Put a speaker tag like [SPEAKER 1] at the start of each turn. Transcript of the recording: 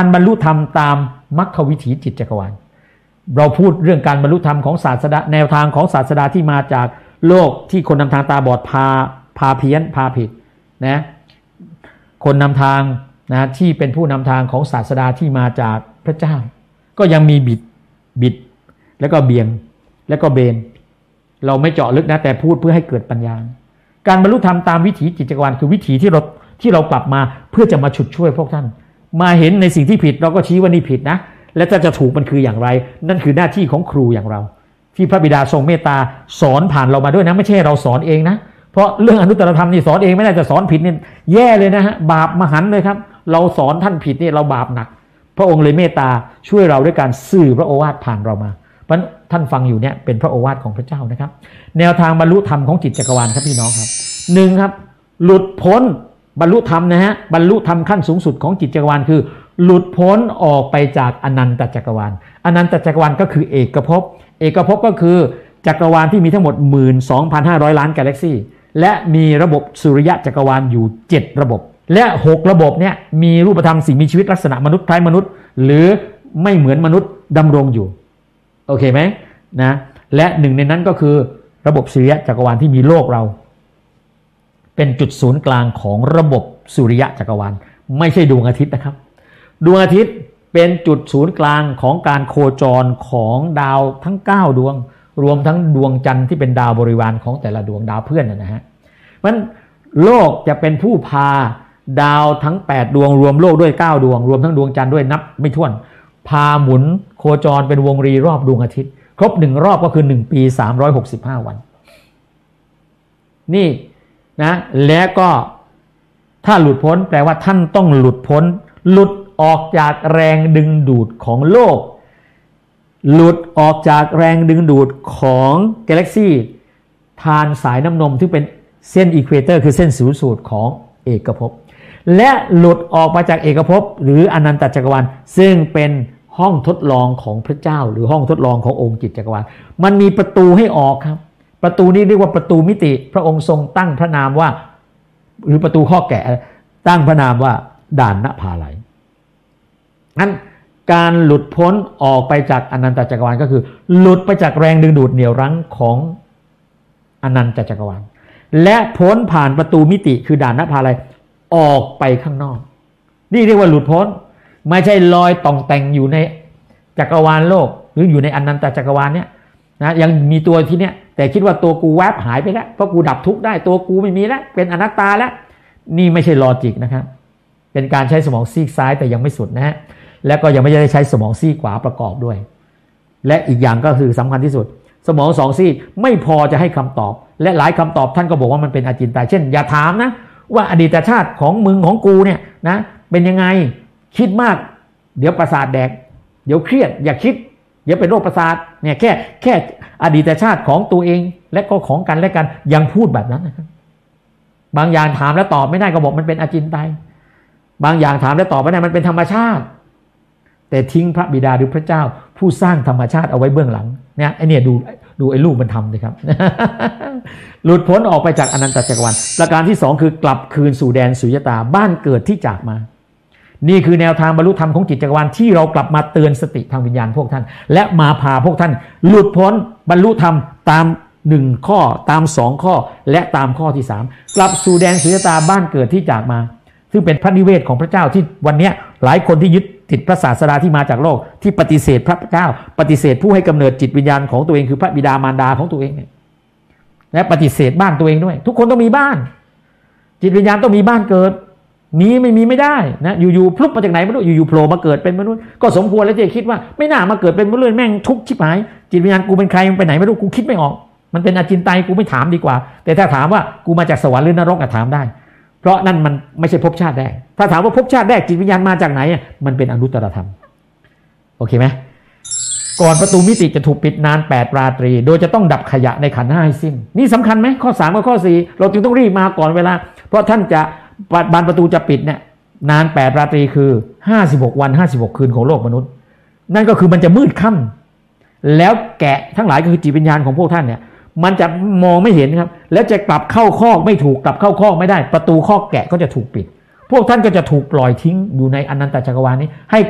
[SPEAKER 1] การบรรลุธรรมตามมรรควิถีจิตจักรวาลเราพูดเรื่องการบรรลุธรรมของศาสดาแนวทางของศาสดาที่มาจากโลกที่คนนำทางตาบอดพาเพี้ยนพาผิดนะคนนำทางนะที่เป็นผู้นำทางของศาสดาที่มาจากพระเจ้าก็ยังมีบิดแล้วก็เบี่ยงแล้วก็เบนเราไม่เจาะลึกนะแต่พูดเพื่อให้เกิดปัญญาการบรรลุธรรมตามวิถีจิตจักรวาลคือวิถีที่เรากลับมาเพื่อจะมาฉุดช่วยพวกท่านมาเห็นในสิ่งที่ผิดเราก็ชี้ว่านี่ผิดนะและถ้าจะถูกมันคืออย่างไรนั่นคือหน้าที่ของครูอย่างเราที่พระบิดาทรงเมตตาสอนผ่านเรามาด้วยนะไม่ใช่เราสอนเองนะเพราะเรื่องอนุตตรธรรมนี่สอนเองไม่ได้จะสอนผิดนี่แย่เลยนะฮะบาปมหันต์เลยครับเราสอนท่านผิดนี่เราบาปหนักพระองค์เลยเมตตาช่วยเราด้วยการสื่อพระโอวาทผ่านเรามาเพราะท่านฟังอยู่เนี่ยเป็นพระโอวาทของพระเจ้านะครับแนวทางบรรลุธรรมของจิตจักรวาลครับพี่น้องครับ1ครับหลุดพ้นบรรลุธรรมนะฮะบรรลุธรรมขั้นสูงสุดของจิตจักรวาลคือหลุดพ้นออกไปจากอนันตจักรวาลอนันตจักรวาลก็คือเอกภพก็คือจักรวาลที่มีทั้งหมด 12,500 ล้านกาแล็กซี่และมีระบบสุริยะจักรวาลอยู่7ระบบและ6ระบบเนี่ยมีรูปธรรมสิ่งมีชีวิตลักษณะมนุษย์คล้ายมนุษย์หรือไม่เหมือนมนุษย์ดำรงอยู่โอเคไหมนะและหนึ่งในนั้นก็คือระบบสุริยะจักรวาลที่มีโลกเราเป็นจุดศูนย์กลางของระบบสุริยะจักรวาลไม่ใช่ดวงอาทิตย์นะครับดวงอาทิตย์เป็นจุดศูนย์กลางของการโคจรของดาวทั้ง9ดวงรวมทั้งดวงจันทร์ที่เป็นดาวบริวารของแต่ละดวงดาวเพื่อนนะฮะมันโลกจะเป็นผู้พาดาวทั้ง8ดวงรวมโลกด้วย9ดวงรวมทั้งดวงจันทร์ด้วยนับไม่ถ้วนพาหมุนโคจรเป็นวงรีรอบดวงอาทิตย์ครบ1รอบก็คือ1ปี365วันนี่นะแล้วก็ถ้าหลุดพ้นแปลว่าท่านต้องหลุดพ้นหลุดออกจากแรงดึงดูดของโลกหลุดออกจากแรงดึงดูดของกาแล็กซี่ทานสายน้ำนมที่เป็นเส้นอีควอเตอร์คือเส้นศูนย์สูตรของเอกภพและหลุดออกมาจากเอกภพหรืออนันตจักรวาลซึ่งเป็นห้องทดลองของพระเจ้าหรือห้องทดลองขององค์จิตจักรวาลมันมีประตูให้ออกครับประตูนี้เรียกว่าประตูมิติพระองค์ทรงตั้งพระนามว่าหรือประตูข้อแกะตั้งพระนามว่าด่านนภาลัยงั้นการหลุดพ้นออกไปจากอนันตจักรวาลก็คือหลุดไปจากแรงดึงดูดเหนี่ยวรั้งของอนันตจักรวาลและพ้นผ่านประตูมิติคือด่านนภาลัยออกไปข้างนอกนี่เรียกว่าหลุดพ้นไม่ใช่ลอยต่องแต่งอยู่ในจักรวาลโลกหรืออยู่ในอนันตจักรวาลเนี่ยนะยังมีตัวที่เนี้ยแต่คิดว่าตัวกูแวบหายไปแล้วเพราะกูดับทุกข์ได้ตัวกูไม่มีแล้วเป็นอนัตตาแล้วนี่ไม่ใช่ลอจิกนะครับเป็นการใช้สมองซีกซ้ายแต่ยังไม่สุดนะฮะแล้วก็ยังไม่ได้ใช้สมองซีกขวาประกอบด้วยและอีกอย่างก็คือสำคัญที่สุดสมองสองซีกไม่พอจะให้คำตอบและหลายคำตอบท่านก็บอกว่ามันเป็นอจินไตยเช่นอย่าถามนะว่าอดีตชาติของมึงของกูเนี่ยนะเป็นยังไงคิดมากเดี๋ยวประสาทแดกเดี๋ยวเครียดอย่าคิดเดี๋ยวเป็นโรคประสาทเนี่ยแค่อดีตชาติของตัวเองและก็ของกันและกันยังพูดแบบนั้นนะครับบางอย่างถามแล้วตอบไม่ได้ก็บอกมันเป็นอจินไตยบางอย่างถามแล้วตอบไม่ได้มันเป็นธรรมชาติแต่ทิ้งพระบิดาหรือพระเจ้าผู้สร้างธรรมชาติเอาไว้เบื้องหลังเนี่ยไอเนี่ยดูไอ้ลูกมันทำเลยครับ หลุดพ้นออกไปจากอนันตจักรวาลประการที่2คือกลับคืนสู่แดนสุญญตาบ้านเกิดที่จากมานี่คือแนวทางบรรลุธรรมของจิตจักรวาลที่เรากลับมาเตือนสติทางวิญญาณพวกท่านและมาพาพวกท่านหลุดพ้นบรรลุธรรมตาม1ข้อตาม2ข้อและตามข้อที่3กลับสู่แดนสุญญตาบ้านเกิดที่จากมาซึ่งเป็นพระนิเวศของพระเจ้าที่วันนี้หลายคนที่ยึดติดพระศาสดาที่มาจากโลกที่ปฏิเสธพระเจ้าปฏิเสธผู้ให้กำเนิดจิตวิญญาณของตัวเองคือพระบิดามารดาของตัวเองและปฏิเสธบ้านตัวเองด้วยทุกคนต้องมีบ้านจิตวิญญาณต้องมีบ้านเกิดไม่มีไม่ได้นะอยู่ๆพลุบมาจากไหนไม่รู้อยู่ๆโผล่มาเกิดเป็นมนุษย์ก็สมควรแล้วที่จะคิดว่าไม่น่ามาเกิดเป็นมนุษย์แม่งทุกข์ชิบหายจิตวิญญาณกูเป็นใครมันไปไหนไม่รู้กูคิดไม่ออกมันเป็นอจินไตยกูไม่ถามดีกว่าแต่ถ้าถามว่ากูมาจากสวรรค์หรือนรกถามได้เพราะนั่นมันไม่ใช่ภพชาติแรกถ้าถามว่าภพชาติแรกจิตวิญญาณมาจากไหนมันเป็นอนุตตรธรรมโอเคไหมก่อนประตูมิติจะถูกปิดนาน8ราตรีโดยจะต้องดับขยะในขันธ์5ให้สิ้นนี่สำคัญไหมข้อ3กับข้อ4เราจึงต้องรีบมาก่อนเวลาเพราะท่านจะบานประตูจะปิดเนี่ยนาน8ราตรีคือ56วัน56คืนของโลกมนุษย์นั่นก็คือมันจะมืดค่ำแล้วแกะทั้งหลายก็คือจิตวิญญาณของพวกท่านเนี่ยมันจะมองไม่เห็นครับแล้วจะกลับเข้าคอกไม่ถูกกลับเข้าคอกไม่ได้ประตูคอกแกะก็จะถูกปิดพวกท่านก็จะถูกปล่อยทิ้งอยู่ในอนันตจักรวาลนี้ให้